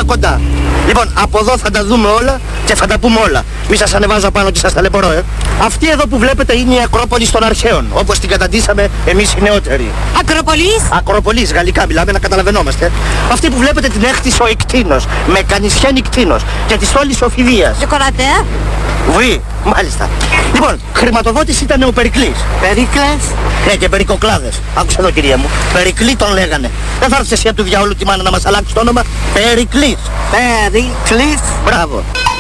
για κοντά. Λοιπόν, από εδώ θα τα δούμε όλα και θα τα πούμε όλα. Μη σας ανεβάζω πάνω και σας ταλαιπωρώ, Αυτή εδώ που βλέπετε είναι η Ακρόπολη των Αρχαίων, όπως την καταντήσαμε εμείς οι νεότεροι. Ακροπολής? Ακροπολής, γαλλικά μιλάμε, να καταλαβαίνόμαστε. Αυτή που βλέπετε την έκτισε ο Ικτίνος, με κανισιέν Ικτίνος και τη στόλης ο Φιδίας. Σοκολατέα? Βουή, μάλιστα. Λοιπόν, χρηματοδότης ήταν ο Περικλής. Περίκλες? Ναι, και Περικοκλάδες. Άκουσε εδώ, κυρία μου. Περικλή τον λέγανε. Δεν θα έρθεις εσύ από του διαόλου τη μάνα να μας αλλάξει το όνομα. Περικλής. Περίκλης? Μπράβο.